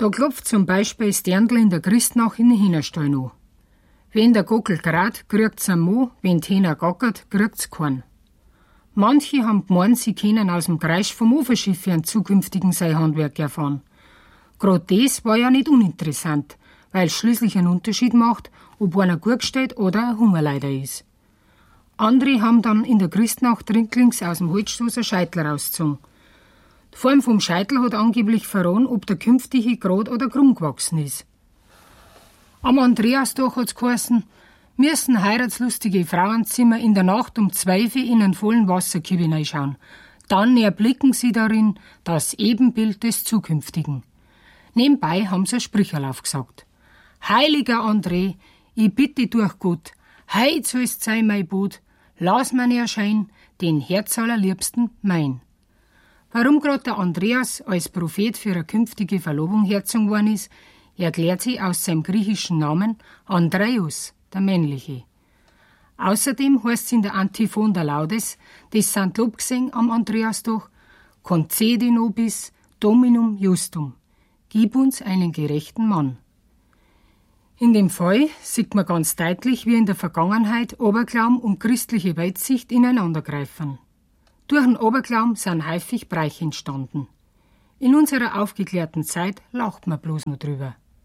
Da klopft zum Beispiel das Dirndl in der Christnacht in den Hühnerstall an. Wenn der Gockel grad, kriegt's einen Mo, wenn die Hähner gackert, kriegt's keinen. Manche haben gemeint, sie können aus dem Kreisch vom Ofenschiff ihren zukünftigen Seilhandwerk erfahren. Grad das war ja nicht uninteressant, weil es schließlich einen Unterschied macht, ob einer gut steht oder ein Hungerleider ist. Andere haben dann in der Christnacht rinklings aus dem Holzstoß ein Scheitel rausgezogen. Die Form vom Scheitel hat angeblich verraten, ob der künftige grad oder krumm gewachsen ist. Am Andreastag hat's geheißen, müssen heiratslustige Frauenzimmer in der Nacht um 12 Uhr in einen vollen Wasserkübel hineinschauen. Dann erblicken sie darin das Ebenbild des Zukünftigen. Nebenbei haben sie ein Sprücherl aufgesagt. Heiliger André, ich bitte durch Gott, heut sollst sein mein Boot, lass mir erscheinen, den Herz allerliebsten mein. Warum gerade der Andreas als Prophet für eine künftige Verlobung herzogen worden ist, erklärt sie aus seinem griechischen Namen Andreus, der männliche. Außerdem heißt es in der Antiphon der Laudes des St. Lobgesang am Andreastag: Concede nobis Dominum justum, gib uns einen gerechten Mann. In dem Fall sieht man ganz deutlich, wie in der Vergangenheit Aberglauben und christliche Weitsicht ineinandergreifen. Durch den Aberglauben sind häufig Bräuche entstanden. In unserer aufgeklärten Zeit lacht man bloß nur drüber.